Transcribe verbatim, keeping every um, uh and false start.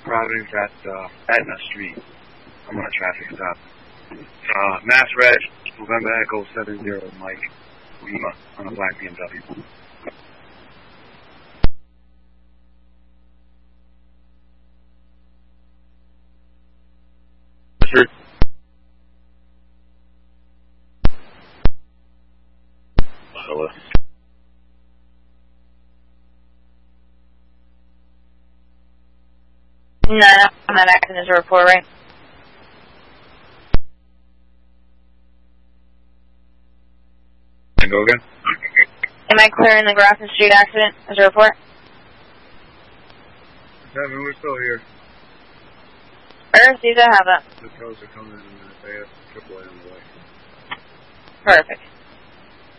Providence at uh, Etna Street. I'm on a traffic stop. Uh, Mass Red, November Echo seven zero, Mike Lima on a black B M W. Sure. Hello. No, I'm not acting as a report, right? Can go again? Am I clearing the Grafton Street accident as a report? Seven, we're still here. Earth, these I have that. The tows are coming in a minute. They have triple A on the way. Perfect.